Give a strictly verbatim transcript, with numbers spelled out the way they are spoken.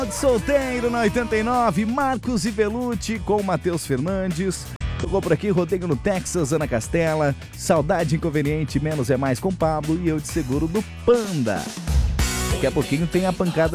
Solteiro na oitenta e nove, Marcos e Belucci com Matheus Fernandes. Tocou por aqui, Rodeio no Texas, Ana Castela, Saudade Inconveniente, Menos é Mais com Pablo e Eu de Seguro do Panda. Daqui a pouquinho tem a pancada